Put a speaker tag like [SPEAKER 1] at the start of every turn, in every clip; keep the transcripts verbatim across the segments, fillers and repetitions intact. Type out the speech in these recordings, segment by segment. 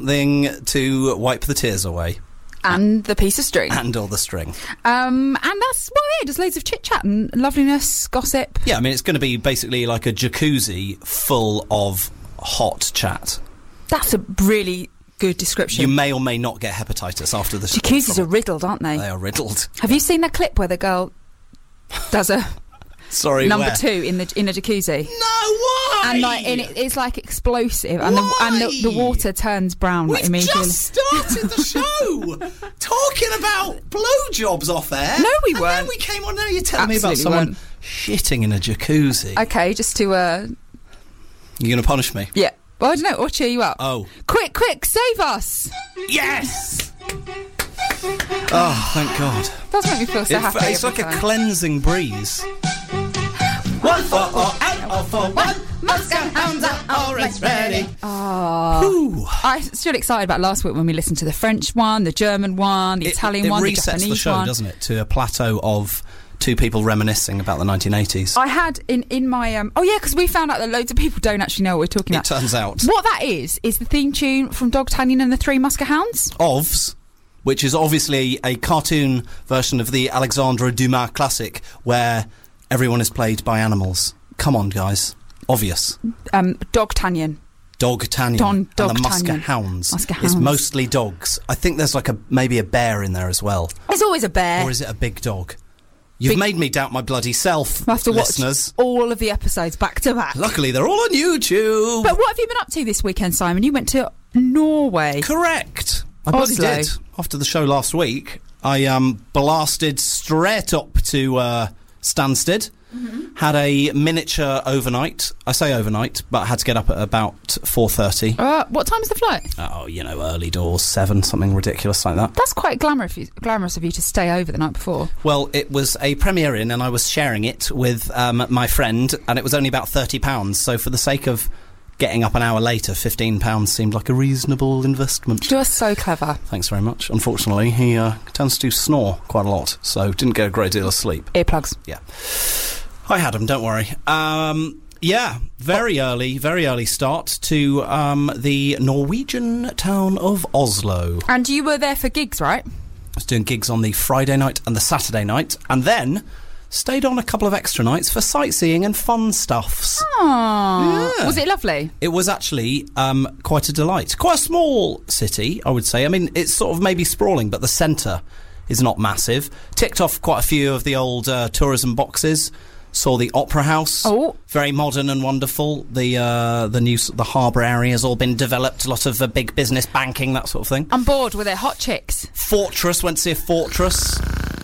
[SPEAKER 1] something to wipe the tears away.
[SPEAKER 2] And the piece of string.
[SPEAKER 1] And all the string.
[SPEAKER 2] Um, and that's, well, yeah, just loads of chit-chat and loveliness, gossip.
[SPEAKER 1] Yeah, I mean, it's going to be basically like a jacuzzi full of hot chat.
[SPEAKER 2] That's a really good description.
[SPEAKER 1] You may or may not get hepatitis after the...
[SPEAKER 2] Jacuzzis are riddled, aren't they?
[SPEAKER 1] They are riddled.
[SPEAKER 2] Have you seen that clip where the girl does a...
[SPEAKER 1] Sorry,
[SPEAKER 2] number
[SPEAKER 1] where?
[SPEAKER 2] two in the in a jacuzzi?
[SPEAKER 1] No, why?
[SPEAKER 2] And like, and it, it's like explosive, and the and the, the water turns brown
[SPEAKER 1] We've
[SPEAKER 2] like immediately.
[SPEAKER 1] just started the show talking about blowjobs off air.
[SPEAKER 2] No, we
[SPEAKER 1] and
[SPEAKER 2] weren't.
[SPEAKER 1] Then we came on. Now you're telling
[SPEAKER 2] Absolutely
[SPEAKER 1] me about someone
[SPEAKER 2] weren't.
[SPEAKER 1] shitting in a jacuzzi.
[SPEAKER 2] Okay, just to uh,
[SPEAKER 1] You're going to punish me?
[SPEAKER 2] yeah. Well, I don't know, or cheer you up.
[SPEAKER 1] Oh,
[SPEAKER 2] Quick, quick, save us!
[SPEAKER 1] yes! Oh, thank God.
[SPEAKER 2] Does make me feel so
[SPEAKER 1] It-
[SPEAKER 2] happy.
[SPEAKER 1] it's like
[SPEAKER 2] every
[SPEAKER 1] a
[SPEAKER 2] time.
[SPEAKER 1] cleansing breeze. One for all, and all for one.
[SPEAKER 2] Musk and hounds are always ready.
[SPEAKER 1] Ooh.
[SPEAKER 2] I stood excited about last week when we listened to the French one, the German one, the
[SPEAKER 1] It,
[SPEAKER 2] Italian
[SPEAKER 1] it
[SPEAKER 2] one, the
[SPEAKER 1] resets
[SPEAKER 2] Japanese
[SPEAKER 1] the show,
[SPEAKER 2] one.
[SPEAKER 1] doesn't it, to a plateau of two people reminiscing about the nineteen eighties.
[SPEAKER 2] I had in in my um. Oh yeah, because we found out that loads of people don't actually know what we're talking
[SPEAKER 1] It
[SPEAKER 2] about.
[SPEAKER 1] turns out.
[SPEAKER 2] What that is is the theme tune from D'Artagnan and the Three Muskehounds.
[SPEAKER 1] Ovs, which is obviously a cartoon version of the Alexandre Dumas classic where everyone is played by animals. Come on, guys. Obvious.
[SPEAKER 2] Um, D'Artagnan.
[SPEAKER 1] Dog-tanian.
[SPEAKER 2] Don-
[SPEAKER 1] and the
[SPEAKER 2] Dog-tanian.
[SPEAKER 1] Muskehounds.
[SPEAKER 2] Muskehounds.
[SPEAKER 1] It's mostly dogs. I think there's like a maybe a bear in there as well.
[SPEAKER 2] There's always a bear.
[SPEAKER 1] Or is it a big dog? You've
[SPEAKER 2] Big-
[SPEAKER 1] made me doubt my bloody self,
[SPEAKER 2] I have to
[SPEAKER 1] listeners.
[SPEAKER 2] watch all of the episodes back to back.
[SPEAKER 1] Luckily, they're all on YouTube.
[SPEAKER 2] But what have you been up to this weekend, Simon? You went to Norway.
[SPEAKER 1] Correct. I bloody
[SPEAKER 2] Oslo.
[SPEAKER 1] did. After the show last week, I um, blasted straight up to uh, Stansted. Mm-hmm. Had a miniature overnight. I say overnight, but I had to get up at about four thirty.
[SPEAKER 2] Uh, what time is the flight?
[SPEAKER 1] Oh, you know, early doors, seven, something ridiculous like that.
[SPEAKER 2] That's quite glamorous, glamorous of you to stay over the night before.
[SPEAKER 1] Well, it was a premiere in, and I was sharing it with um, my friend, and it was only about thirty pounds. So for the sake of getting up an hour later, fifteen pounds seemed like a reasonable investment.
[SPEAKER 2] You are so clever.
[SPEAKER 1] Thanks very much. Unfortunately, he uh, tends to snore quite a lot, so didn't get a great deal of sleep.
[SPEAKER 2] Earplugs.
[SPEAKER 1] Yeah. I had them, don't worry. Um, yeah, very oh. early, very early start to um, the Norwegian town of Oslo.
[SPEAKER 2] And you were there for gigs, right?
[SPEAKER 1] I was doing gigs on the Friday night and the Saturday night, and then stayed on a couple of extra nights for sightseeing and fun stuffs.
[SPEAKER 2] Oh,
[SPEAKER 1] Yeah.
[SPEAKER 2] Was it lovely?
[SPEAKER 1] It was actually um, quite a delight. Quite a small city, I would say. I mean, it's sort of maybe sprawling, but the centre is not massive. Ticked off quite a few of the old uh, tourism boxes. Saw the Opera House.
[SPEAKER 2] Oh,
[SPEAKER 1] very modern and wonderful. The uh, the new the harbour area has all been developed. A lot of uh, big business banking, that sort of thing.
[SPEAKER 2] I'm bored with it. Hot chicks.
[SPEAKER 1] Fortress. Went to see a fortress.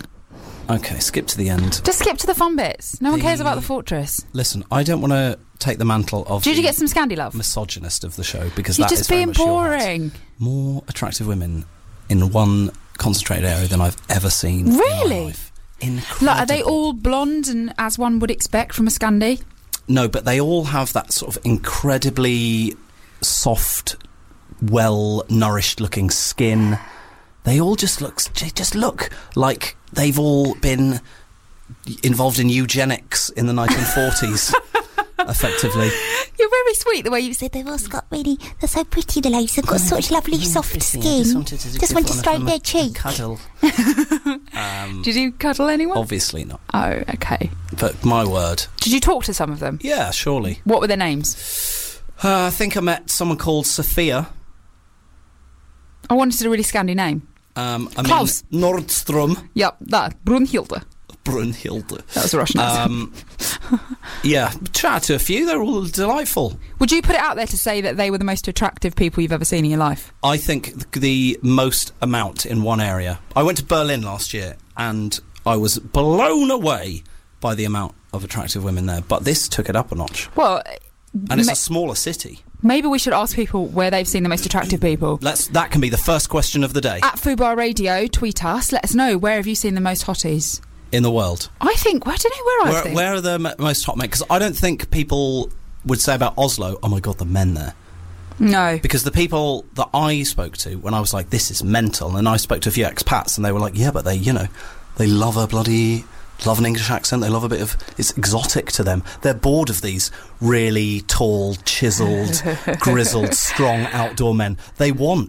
[SPEAKER 1] Okay, skip to the end.
[SPEAKER 2] Just skip to the fun bits. No one
[SPEAKER 1] The-
[SPEAKER 2] cares about the fortress.
[SPEAKER 1] Listen, I don't want to take the mantle of
[SPEAKER 2] Did
[SPEAKER 1] the
[SPEAKER 2] you get some Scandi love?
[SPEAKER 1] misogynist of the show because
[SPEAKER 2] You're
[SPEAKER 1] that is
[SPEAKER 2] just
[SPEAKER 1] very
[SPEAKER 2] being
[SPEAKER 1] much your hat.
[SPEAKER 2] boring.
[SPEAKER 1] More attractive women in one concentrated area than I've ever seen. In
[SPEAKER 2] Really?
[SPEAKER 1] my life. Incredible.
[SPEAKER 2] Like, are they all blonde and as one would expect from a Scandi?
[SPEAKER 1] No, but they all have that sort of incredibly soft, well-nourished looking skin. They all just look, they just look like they've all been involved in eugenics in the nineteen forties, effectively.
[SPEAKER 2] You're very sweet the way you said
[SPEAKER 3] They've all got really, they're so pretty, the ladies. They've got such lovely soft skin.
[SPEAKER 1] Just wanted to,
[SPEAKER 3] Just want to stroke their cheek.
[SPEAKER 1] Cuddle. um,
[SPEAKER 2] Did you cuddle anyone?
[SPEAKER 1] obviously not.
[SPEAKER 2] Oh, okay.
[SPEAKER 1] But my word.
[SPEAKER 2] Did you talk to some of them?
[SPEAKER 1] Yeah, surely.
[SPEAKER 2] What were their names?
[SPEAKER 1] Uh, I think I met someone called Sophia.
[SPEAKER 2] I wanted a really Scandi name.
[SPEAKER 1] Um, I
[SPEAKER 2] Klaus.
[SPEAKER 1] mean, Nordstrom.
[SPEAKER 2] Yep, that. Brunhilde.
[SPEAKER 1] Brunhilde.
[SPEAKER 2] That was a Russian accent.
[SPEAKER 1] Um, yeah, chat to a few. They're all delightful.
[SPEAKER 2] Would you put it out there to say that they were the most attractive people you've ever seen in your life?
[SPEAKER 1] I think the most amount in one area. I went to Berlin last year and I was blown away by the amount of attractive women there. But this took it up a notch.
[SPEAKER 2] Well,
[SPEAKER 1] And it's
[SPEAKER 2] ma-
[SPEAKER 1] a smaller city.
[SPEAKER 2] maybe we should ask people where they've seen the most attractive people.
[SPEAKER 1] Let's. That can be the first question of the day
[SPEAKER 2] At Fubar Radio, tweet us. Let us know, where have you seen the most hotties?
[SPEAKER 1] in the world.
[SPEAKER 2] I think, I don't know where I've
[SPEAKER 1] Where,
[SPEAKER 2] seen.
[SPEAKER 1] where are the m- most hot men? Because I don't think people would say about Oslo, oh my God, the men there.
[SPEAKER 2] No.
[SPEAKER 1] Because the people that I spoke to when I was like, this is mental, and I spoke to a few expats and they were like, yeah, but they, you know, they love a bloody, love an English accent, they love a bit of, it's exotic to them. They're bored of these really tall, chiselled, grizzled, strong outdoor men. They want